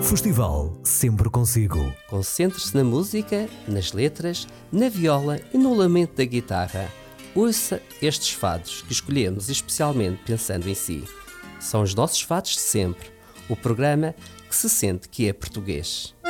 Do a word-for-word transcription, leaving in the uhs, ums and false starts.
Festival sempre consigo. Concentre-se na música, nas letras, na viola e no lamento da guitarra. Ouça estes fados que escolhemos especialmente pensando em si. São os nossos fados de sempre, o programa que se sente que é português.